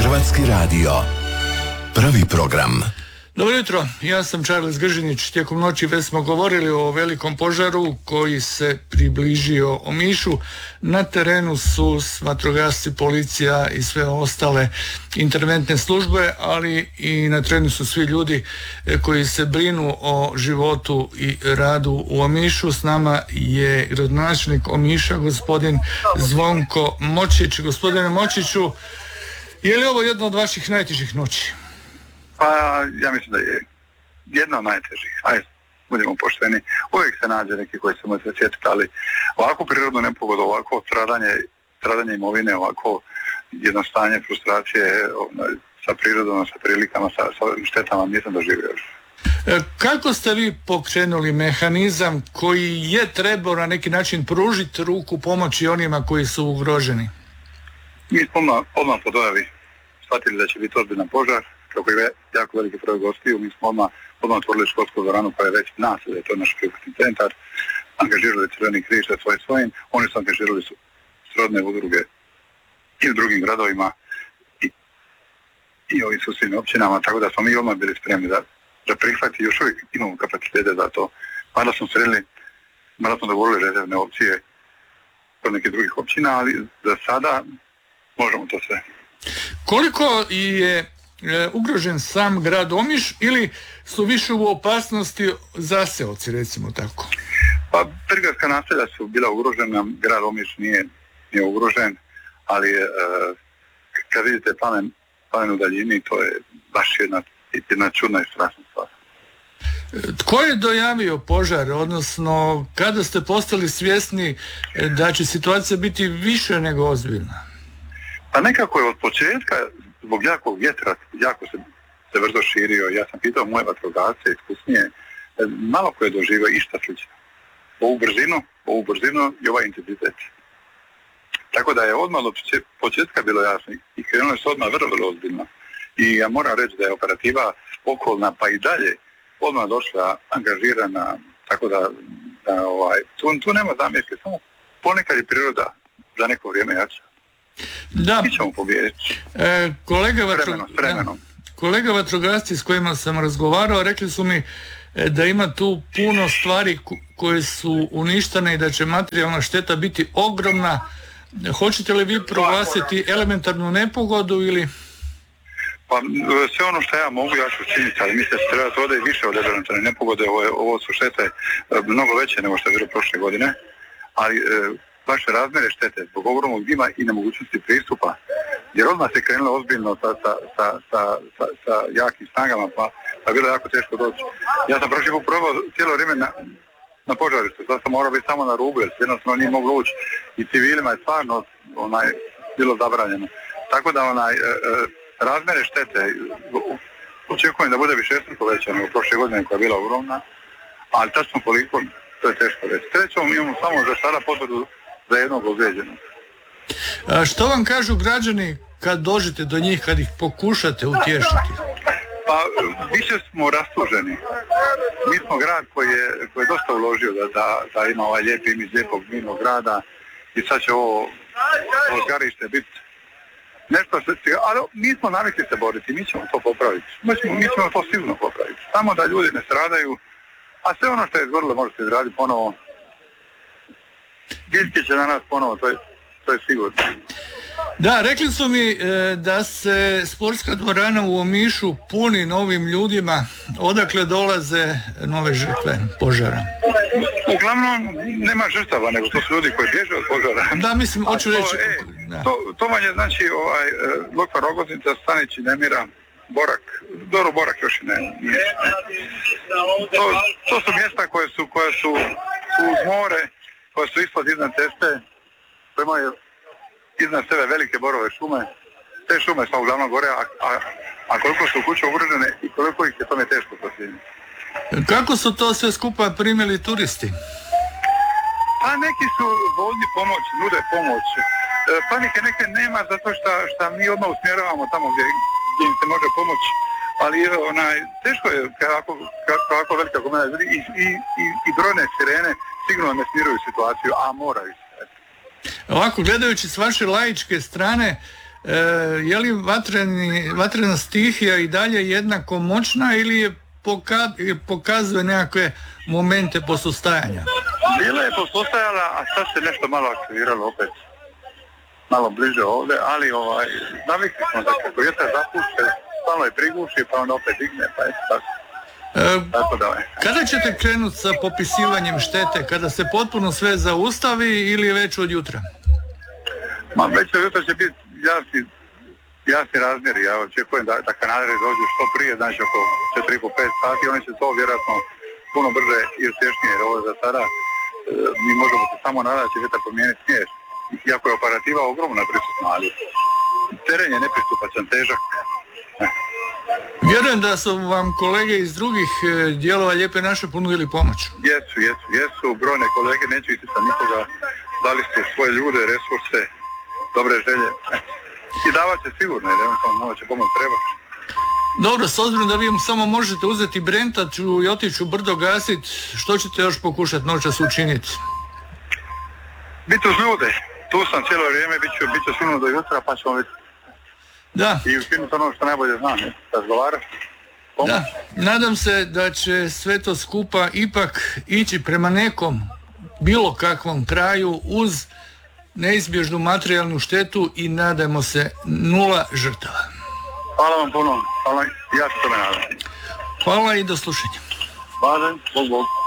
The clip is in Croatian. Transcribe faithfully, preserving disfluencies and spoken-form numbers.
Hrvatski radio. Prvi program. Dobro jutro, ja sam Charles Gržinić. Tijekom noći već smo govorili o velikom požaru koji se približio Omišu. Na terenu su vatrogasci, policija i sve ostale interventne službe, ali i na terenu su svi ljudi koji se brinu o životu i radu u Omišu. S nama je gradonačelnik Omiša, gospodin Zvonko Močić. Gospodine Močiću, je li ovo jedna od vaših najtežih noći? Pa ja mislim da je jedna od najtežih. Ajde, budemo pošteni. Uvijek se nađe neki koji se može sjetiti, ali ovako prirodno nepogodu, ovako stradanje, stradanje imovine, ovako jedno stanje frustracije sa prirodom, sa prilikama, sa, sa štetama nisam doživio još. Kako ste vi pokrenuli mehanizam koji je trebao na neki način pružiti ruku pomoći onima koji su ugroženi? Mi smo odmah, odmah po dojavi shvatili da će biti ozbiljan požar. Kako je jako veliki broj gostiju, mi smo odmah, odmah otvorili školsku dvoranu koja je već nas, da je to naš prihvatni centar, angažirali Crveni križ sa svoj svojim, oni su angažirali su srodne udruge i u drugim gradovima i, i ovim susjednim općinama, tako da smo mi odmah bili spremni da, da prihvati, još uvijek imamo kapacitete za to. Mada smo sredili, mada smo dogovorili rezervne opcije od nekih drugih općina, ali za sada možemo to sve. Koliko je ugrožen sam grad Omiš ili su više u opasnosti zaseoci, recimo tako? Pa prigradska naselja su bila ugrožena, grad Omiš nije, nije ugrožen, ali e, kad vidite plamen, plamen u daljini, to je baš jedna, jedna čudna i strašna stvar. Tko je dojavio požar, odnosno kada ste postali svjesni da će situacija biti više nego ozbiljna? Pa nekako je od početka, zbog jakog vjetra, jako se, se brzo širio. Ja sam pitao moje vatrogasce iskusnije, malo ko je doživio išta slično. Ovu brzinu, ovu brzinu i ovaj intenzitet. Tako da je odmah od početka bilo jasno i krenulo se odmah vrlo, vrlo ozbiljno. I ja moram reći da je operativa okolna pa i dalje odmah došla angažirana, tako da, da ovaj, tu, tu nema zamjerke, samo ponekad je priroda za neko vrijeme jača. Da. Mi ćemo pobijediti. E, kolega, vatro... vremenom, vremenom. kolega vatrogasci s kojima sam razgovarao rekli su mi da ima tu puno stvari koje su uništene i da će materijalna šteta biti ogromna. Hoćete li vi proglasiti elementarnu nepogodu ili... Pa sve ono što ja mogu ja ću učiniti, ali mislim da se treba to ode i više od elementarne nepogode. Ovo, je, ovo su štete mnogo veće nego što je bilo prošle godine, ali e, vaše razmjere štete zbog ogromnog dima i nemogućnosti pristupa, jer odmah se krenulo ozbiljno sa, sa, sa, sa, sa, sa jakim snagama, pa, pa bilo jako teško doći. Ja sam prošli put probao cijelo vrijeme na, na požarištu, sad sam morao biti samo na rubu, jer jednostavno nije moglo ući i civilima je stvarno onaj, bilo zabranjeno. Tako da onaj, e, e, razmjere štete očekujem da bude višestruko veća nego prošle godine koja je bila ogromna, ali tačno koliko, to je teško reći. Srećom imamo samo za sada potvrdu za jednog ozlijeđenog. A što vam kažu građani kad dođete do njih, kad ih pokušate utješiti? Pa više smo rastuženi. Mi smo grad koji je, koji je dosta uložio da, da, da ima ovaj lijep imidž lijepog mirnog grada i sad će ovo, ovo zgarište biti nešto što se, ali mi smo navikli se boriti, mi ćemo to popraviti. Mi ćemo, mi ćemo to sigurno popraviti. Samo da ljudi ne stradaju, a sve ono što je izgorilo može se izraditi ponovo. Biljke će na nas ponovo, to je, to je sigurno. Da, rekli su mi e, da se sportska dvorana u Omišu puni novim ljudima. Odakle dolaze nove žrtve požara? Uglavnom nema žrtava, nego to su ljudi koji bježe od požara. Da, mislim, hoću reći... To, e, da. to, to vam je znači ovaj, Lokva Rogoznica, Stanić i Nemira, Borak, Doro Borak još i ne. Nije, ne. To, to su mjesta koje su, koje su uz more, koje su ispod iznad ceste, koje imaju iznad sebe velike borove šume. Te šume su uglavnom gore, a, a, a koliko su kuće ugrožene i koliko ih je, to mi je teško proslijediti. Kako su to sve skupa primili turisti? Pa neki su voljni pomoć, nude pomoć. E, panike neke nema zato što, što mi odmah usmjeravamo tamo gdje, gdje im se može pomoći. Ali onaj, teško je kako, kako velika komena ljudi i, i, i, i brojne sirene sigurno ne smiruju situaciju, a moraju se. Ovako, gledajući s vaše laičke strane, E, je li vatreni, vatrena stihija i dalje jednako moćna ili je poka, pokazuje nekakve momente posustajanja? Bila je posustajala, a sad se nešto malo aktiviralo opet. Malo bliže ovdje, ali ovaj, navikli smo da kako vjetar zapušte, stvarno je priguši, pa onda opet digne, pa je tako. E, tako da je. Kada ćete krenuti sa popisivanjem štete? Kada se potpuno sve zaustavi ili već od jutra? Ma već od jutra će biti jasni, jasni razmjeri. Ja očekujem da, da kanaderi dođu što prije, znači oko četiri do pet sati, oni će to vjerojatno puno brže i uspješnije, jer ovo za sada e, mi možemo se samo nadati da će vjetar promijeniti smjer. Iako je operativa ogromna prisutna, ali teren je nepristupačan, težak. Vjerujem da su vam kolege iz drugih dijelova Lijepe naše ponudili pomoć. Jesu, jesu, jesu. Brojne kolege, neću isticati nikoga, dali su svoje ljude, resurse, dobre želje. I davat će sigurno, jer jednostavno malo će pomoć treba. Dobro, s obzirom da vi samo možete uzeti brentaču i otići u brdo gasit, što ćete još pokušati noćas učiniti? Biti uz ljude. Tu sam cijelo vrijeme, bit ću, bit ću sigurno do jutra, pa ćemo vidjeti. Da. I učiniti ono što najbolje znam, razgovarati. Da, nadam se da će sve to skupa ipak ići prema nekom bilo kakvom kraju uz neizbježnu materijalnu štetu i nadajmo se nula žrtava. Hvala vam puno, hvala, ja se tome nadam. Hvala i do slušanja. Hvala, Bog, Bog.